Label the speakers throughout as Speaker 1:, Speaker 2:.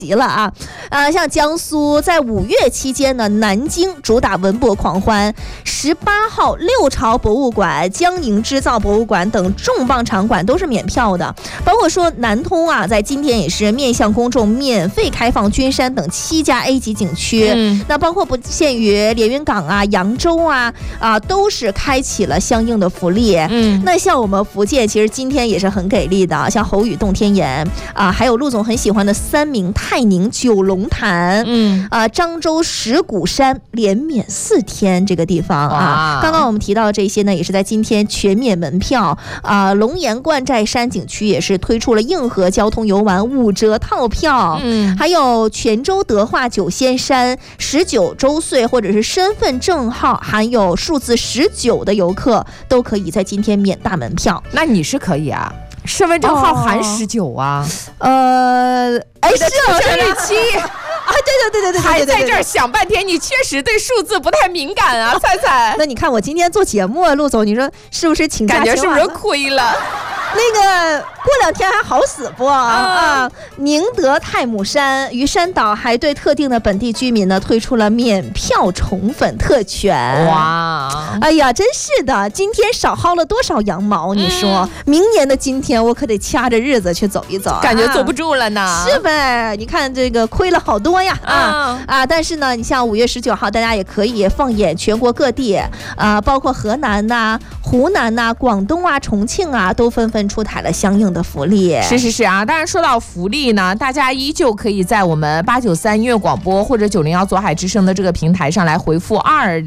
Speaker 1: 极了啊！像江苏在5月期间呢，南京主打文博狂欢，18号六朝博物馆、江宁织造博物馆等重磅场馆都是免票的，包括说南通啊，在今天也是面向公众免费开放君山等7家 A 级景区，那包括不限于连云港啊、扬州啊都是开启了相应的福利。那像我们福建其实今天也是很给力的，像侯宇洞天岩啊，还有陆总很喜欢的三明泰宁九龙潭，漳州石鼓山连免4天这个地方啊。刚刚我们提到的这些呢，也是在今天全免门票啊。龙岩冠寨山景区也是推出了硬核交通游玩5折套票，还有泉州德化九仙山19周岁或者是身份证号含有数字19的游客都可以在今天免大门票。
Speaker 2: 那你是可以啊，身份证号含19啊？
Speaker 1: 是
Speaker 2: 出生日期
Speaker 1: 啊，对，
Speaker 2: 还在这儿想半天，你确实对数字不太敏感啊，菜菜。
Speaker 1: 那你看我今天做节目啊，陆总，你说是不是请假？
Speaker 2: 感觉是不是亏了？
Speaker 1: 那个过2天还好死不宁德太姥山鱼山岛还对特定的本地居民呢推出了免票宠粉特权。
Speaker 2: 哇，
Speaker 1: 哎呀，真是的，今天少薅了多少羊毛？你说，明年的今天我可得掐着日子去走一走，
Speaker 2: 感觉坐不住了呢。
Speaker 1: 是呗？你看这个亏了好多呀但是呢，你像5月19号，大家也可以放眼全国各地包括河南呐、湖南呐、广东啊、重庆啊，都纷纷出台了相应的福利。
Speaker 2: 是啊，当然说到福利呢，大家依旧可以在我们893音乐广播或者901左海之声的这个平台上来回复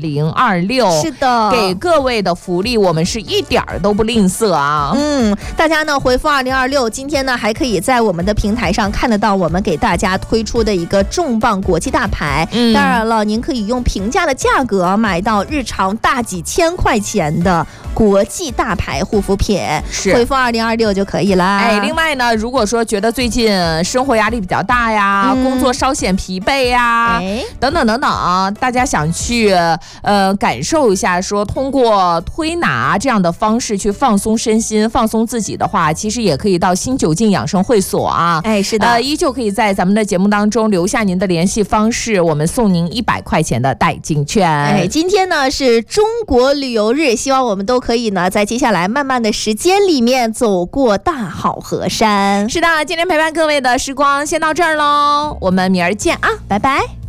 Speaker 2: 2026。
Speaker 1: 是的，
Speaker 2: 给各位的福利我们是一点儿都不吝啬啊。
Speaker 1: 大家呢回复2026，今天呢还可以在我们的平台上看得到我们给大家推出的一个重磅国际大牌。当然了，您可以用平价的价格买到日常大几千块钱的国际大牌护肤品，回复2026就可以啦。
Speaker 2: 另外呢，如果说觉得最近生活压力比较大呀，工作稍显疲惫呀，等等大家想去感受一下说通过推拿这样的方式去放松身心放松自己的话，其实也可以到新九境养生会所啊。
Speaker 1: 是的，
Speaker 2: 依旧可以在咱们的节目当中留下您的联系方式，我们送您100块钱的代金券。
Speaker 1: 今天呢是中国旅游日，希望我们都可以呢在接下来漫漫的时间里面走过大好河山。
Speaker 2: 是的，今天陪伴各位的时光先到这儿喽，我们明儿见啊，拜拜。